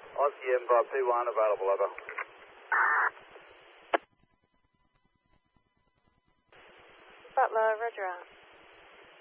Oscar Inbound P1 available, over. Butler, roger out.